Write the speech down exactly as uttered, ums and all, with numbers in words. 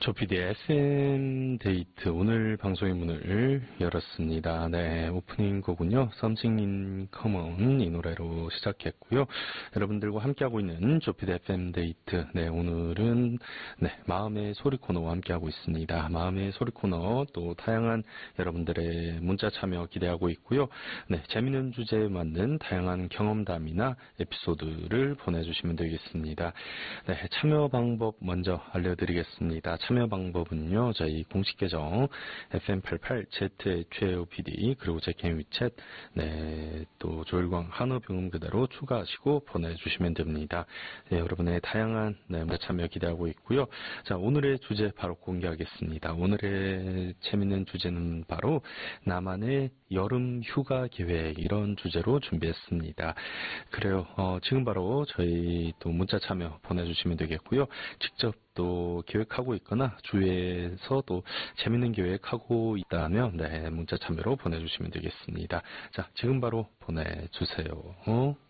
조피디의 에프엠 데이트 오늘 방송의 문을 열었습니다. 네, 오프닝 곡은요, Something in Common 이 노래로 시작했고요. 여러분들과 함께하고 있는 조피디 에프엠 데이트. 네, 오늘은 네, 마음의 소리 코너와 함께하고 있습니다. 마음의 소리 코너 또 다양한 여러분들의 문자 참여 기대하고 있고요. 네, 재미있는 주제에 맞는 다양한 경험담이나 에피소드를 보내주시면 되겠습니다. 네, 참여 방법 먼저 알려드리겠습니다. 참여 방법은요, 저희 공식 계정 에프엠 팔십팔 제이에이치오피디 그리고 제 개인 위챗 네, 또 조일광 한우병음 그대로 추가하시고 보내주시면 됩니다. 네, 여러분의 다양한 네, 참여 기대하고 있고요. 자, 오늘의 주제 바로 공개하겠습니다. 오늘의 재밌는 주제는 바로 나만의 여름 휴가 계획, 이런 주제로 준비했습니다. 그래요. 어, 지금 바로 저희 또 문자 참여 보내주시면 되겠고요. 직접 또 계획하고 있거나 주위에서 또 재밌는 계획하고 있다면 네, 문자 참여로 보내주시면 되겠습니다. 자, 지금 바로 보내주세요. 어?